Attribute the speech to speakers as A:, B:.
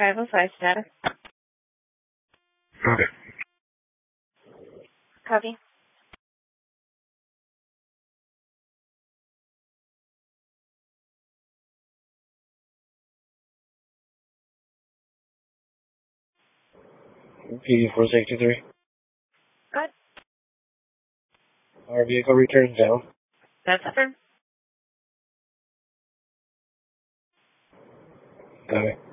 A: 505 status.
B: Okay.
A: Copy.
B: PD-463.
A: Good.
B: Our vehicle returns down.
A: That's affirmed.
B: Got it.